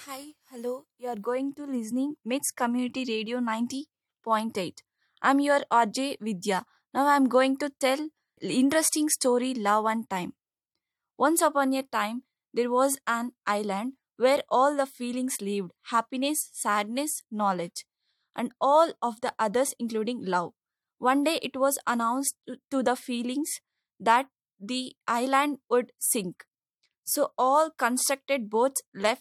Hi, hello. You are going to listening Mixed Community Radio 90.8. I'm your RJ Vidya. Now I'm going to tell interesting story Love and Time. Once upon a time, there was an island where all the feelings lived: happiness, sadness, knowledge, and all of the others, including love. One day, it was announced to the feelings that the island would sink. So all constructed boats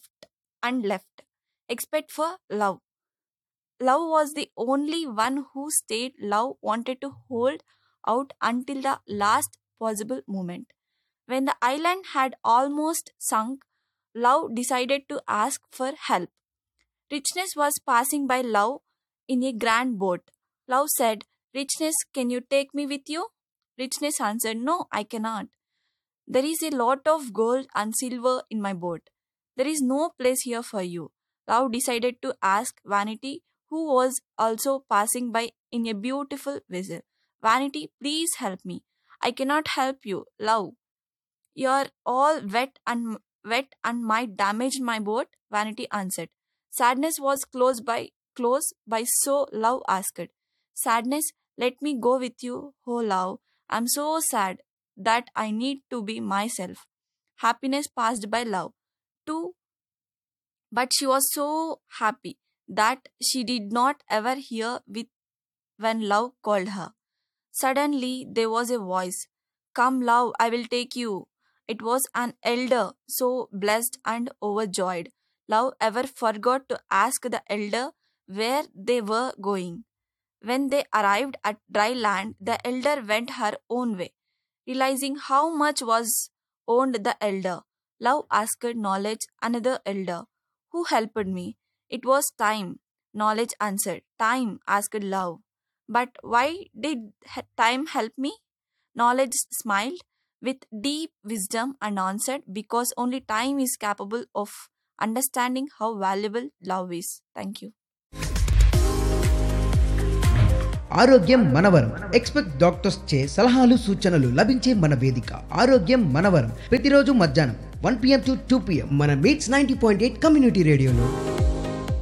left, except for love. Love was the only one who stayed. Love wanted to hold out until the last possible moment. When the island had almost sunk, Love decided to ask for help. Richness was passing by Love in a grand boat. Love said, "Richness, can you take me with you?" Richness answered, "No, I cannot. There is a lot of gold and silver in my boat. There is no place here for you." Love decided to ask Vanity, who was also passing by in a beautiful vessel. "Vanity, please help me." "I cannot help you, Love. You're all wet and might damage my boat," Vanity answered. Sadness was close by, so Love asked, "Sadness, let me go with you." "Oh, Love, I'm so sad that I need to be myself." Happiness passed by Love too, but she was so happy that she did not ever hear with when Love called her. Suddenly there was a voice. "Come, Love, I will take you." It was an elder, so blessed and overjoyed. Love ever forgot to ask the elder where they were going. When they arrived at dry land, the elder went her own way. Realizing how much was owned the elder, Love asked Knowledge, another elder, "Who helped me?" "It was Time," Knowledge answered. "Time?" asked Love. "But why did time help me?" Knowledge smiled with deep wisdom and answered, "Because only time is capable of understanding how valuable love is." Thank you. ఆరోగ్యం మనవరం. Expect doctors చే సలహాలు సూచనలు లభించే మన వేదిక ఆరోగ్యం మనవరం. ప్రతిరోజు మధ్యాహ్నం 1 PM to 2 PM మన మీట్స్ 90.8 కమ్యూనిటీ రేడియోలో